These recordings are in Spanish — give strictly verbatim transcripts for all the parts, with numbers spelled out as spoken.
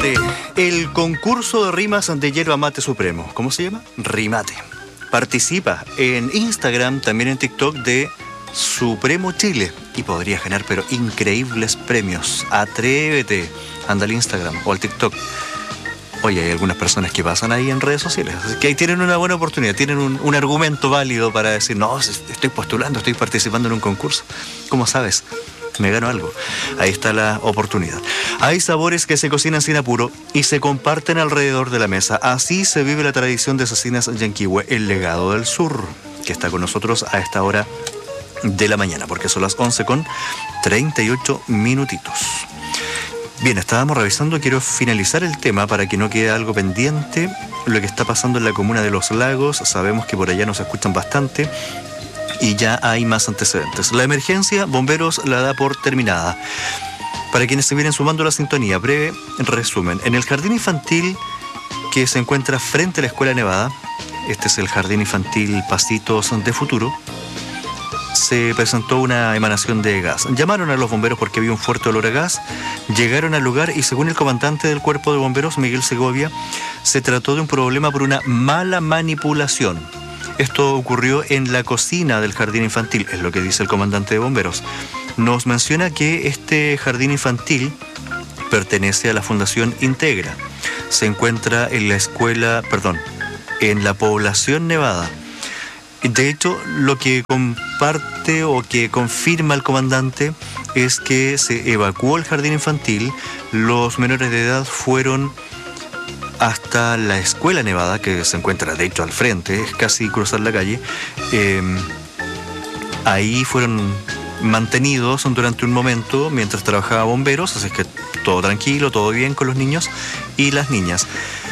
El concurso de rimas de Yerba Mate Supremo. ¿Cómo se llama? Rimate. Participa en Instagram, también en TikTok de Supremo Chile. Y podrías ganar, pero increíbles premios. Atrévete. Anda al Instagram o al TikTok. Oye, hay algunas personas que pasan ahí en redes sociales. Así que ahí tienen una buena oportunidad. Tienen un, un argumento válido para decir, no, estoy postulando, estoy participando en un concurso. ¿Cómo sabes? Me gano algo. Ahí está la oportunidad. Hay sabores que se cocinan sin apuro y se comparten alrededor de la mesa. Así se vive la tradición de Cecinas Yanquihue, el legado del sur, que está con nosotros a esta hora de la mañana, porque son las once con treinta y ocho minutitos. Bien, estábamos revisando, quiero finalizar el tema para que no quede algo pendiente. Lo que está pasando en la comuna de Los Lagos, sabemos que por allá nos escuchan bastante. Y ya hay más antecedentes. La emergencia, bomberos la da por terminada. Para quienes se vienen sumando a la sintonía, breve resumen. En el jardín infantil que se encuentra frente a la Escuela Nevada, este es el jardín infantil Pasitos de Futuro, se presentó una emanación de gas. Llamaron a los bomberos porque había un fuerte olor a gas, llegaron al lugar y según el comandante del cuerpo de bomberos, Miguel Segovia, se trató de un problema por una mala manipulación. Esto ocurrió en la cocina del jardín infantil, es lo que dice el comandante de bomberos. Nos menciona que este jardín infantil pertenece a la Fundación Integra. Se encuentra en la escuela, perdón, en la población Nevada. De hecho, lo que comparte o que confirma el comandante es que se evacuó el jardín infantil, los menores de edad fueron hasta la Escuela Nevada, que se encuentra de hecho al frente, es casi cruzar la calle. Eh, ahí fueron mantenidos durante un momento mientras trabajaba bomberos, así que todo tranquilo, todo bien con los niños y las niñas.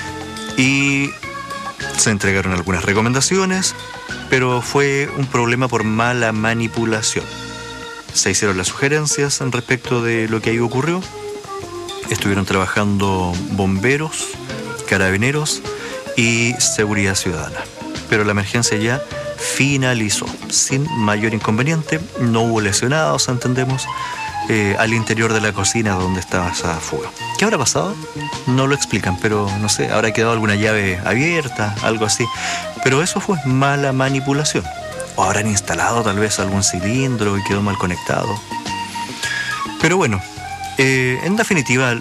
Y se entregaron algunas recomendaciones, pero fue un problema por mala manipulación. Se hicieron las sugerencias respecto de lo que ahí ocurrió. Estuvieron trabajando bomberos, carabineros y seguridad ciudadana. Pero la emergencia ya finalizó sin mayor inconveniente. No hubo lesionados, entendemos, eh, al interior de la cocina donde estaba esa fuga. ¿Qué habrá pasado? No lo explican, pero no sé, habrá quedado alguna llave abierta, algo así. Pero eso fue mala manipulación. O habrán instalado tal vez algún cilindro y quedó mal conectado. Pero bueno, eh, en definitiva,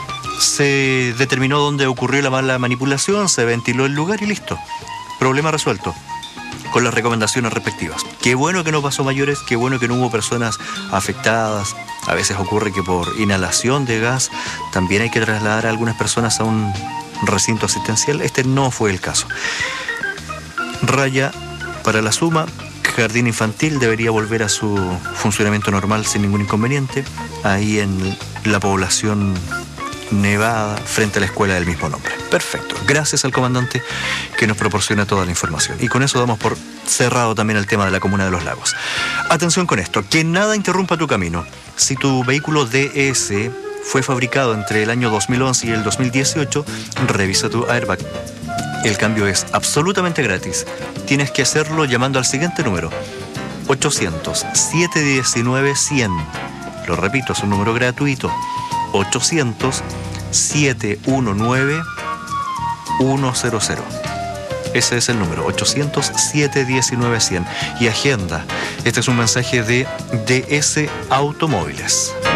se determinó dónde ocurrió la mala manipulación, se ventiló el lugar y listo. Problema resuelto, con las recomendaciones respectivas. Qué bueno que no pasó mayores, qué bueno que no hubo personas afectadas. A veces ocurre que por inhalación de gas también hay que trasladar a algunas personas a un recinto asistencial. Este no fue el caso. Raya para la suma, jardín infantil debería volver a su funcionamiento normal sin ningún inconveniente, ahí en la población Nevada, frente a la escuela del mismo nombre. Perfecto. Gracias al comandante que nos proporciona toda la información. Y con eso damos por cerrado también el tema de la comuna de Los Lagos. Atención con esto, que nada interrumpa tu camino. Si tu vehículo D S fue fabricado entre el año dos mil once y el dos mil dieciocho, revisa tu airbag. El cambio es absolutamente gratis. Tienes que hacerlo llamando al siguiente número: ochocientos, siete uno nueve, cien. Lo repito, es un número gratuito. ochocientos, siete uno nueve, ciento. Ese es el número, ochocientos, siete uno nueve, cien. Y agenda. Este es un mensaje de D S Automóviles.